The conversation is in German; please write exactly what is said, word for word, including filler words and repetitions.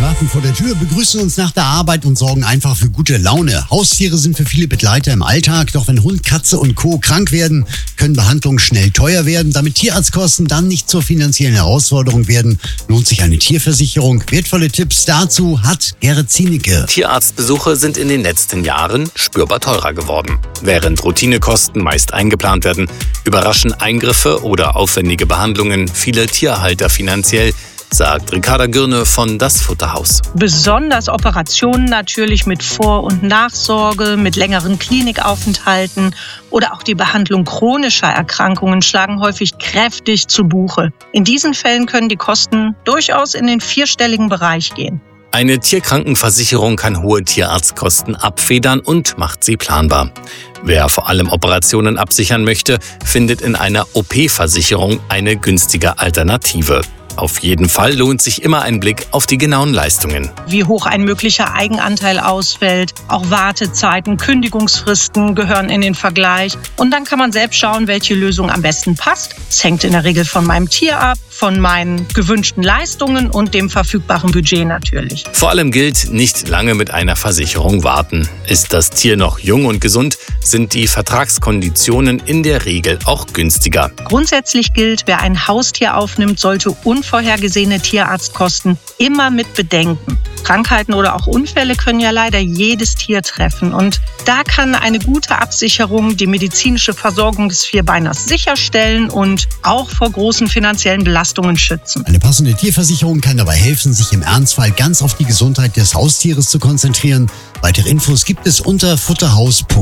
warten vor der Tür, begrüßen uns nach der Arbeit und sorgen einfach für gute Laune. Haustiere sind für viele Begleiter im Alltag, doch wenn Hund, Katze und Co. krank werden, können Behandlungen schnell teuer werden. Damit Tierarztkosten dann nicht zur finanziellen Herausforderung werden, lohnt sich eine Tierversicherung. Wertvolle Tipps dazu hat Gerrit Zienicke. Tierarztbesuche sind in den letzten Jahren spürbar teurer geworden. Während Routinekosten meist eingeplant werden, überraschen Eingriffe oder aufwendige Behandlungen viele Tierhalter finanziell, sagt Ricarda Gürne von Das Futterhaus. Besonders Operationen natürlich mit Vor- und Nachsorge, mit längeren Klinikaufenthalten oder auch die Behandlung chronischer Erkrankungen schlagen häufig kräftig zu Buche. In diesen Fällen können die Kosten durchaus in den vierstelligen Bereich gehen. Eine Tierkrankenversicherung kann hohe Tierarztkosten abfedern und macht sie planbar. Wer vor allem Operationen absichern möchte, findet in einer O P-Versicherung eine günstige Alternative. Auf jeden Fall lohnt sich immer ein Blick auf die genauen Leistungen. Wie hoch ein möglicher Eigenanteil ausfällt, auch Wartezeiten, Kündigungsfristen gehören in den Vergleich. Und dann kann man selbst schauen, welche Lösung am besten passt. Es hängt in der Regel von meinem Tier ab, von meinen gewünschten Leistungen und dem verfügbaren Budget natürlich. Vor allem gilt, nicht lange mit einer Versicherung warten. Ist das Tier noch jung und gesund, sind die Vertragskonditionen in der Regel auch günstiger. Grundsätzlich gilt, wer ein Haustier aufnimmt, sollte unvorhergesehene Tierarztkosten immer mit bedenken. Krankheiten oder auch Unfälle können ja leider jedes Tier treffen. Und da kann eine gute Absicherung die medizinische Versorgung des Vierbeiners sicherstellen und auch vor großen finanziellen Belastungen schützen. Eine passende Tierversicherung kann dabei helfen, sich im Ernstfall ganz auf die Gesundheit des Haustieres zu konzentrieren. Weitere Infos gibt es unter futterhaus punkt de.